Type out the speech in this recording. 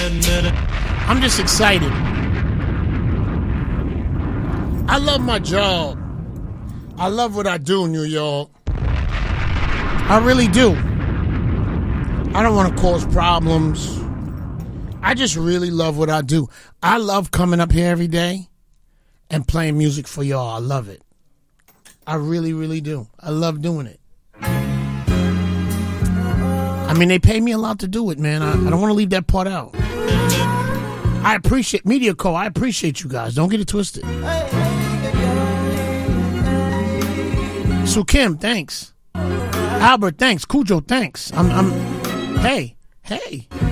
I'm just excited. I love my job. I love what I do, New York. I really do. I don't want to cause problems. I just really love what I do. I love coming up here every day and playing music for y'all. I love it. I really, really do. I love doing it. I mean, they pay me a lot to do it, man. I don't want to leave that part out. I appreciate Media Co. I appreciate you guys. Don't get it twisted. So Kim, thanks. Albert, thanks. Cujo, thanks. Hey.